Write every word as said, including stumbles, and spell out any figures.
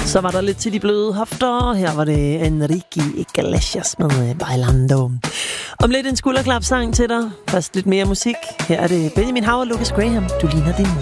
Så var der lidt til de bløde hofter. Her var det Enrique Iglesias med Bailando. Om lidt en skulderklapsang til dig. Først lidt mere musik. Her er det Benjamin Hav og Lucas Graham. Du ligner din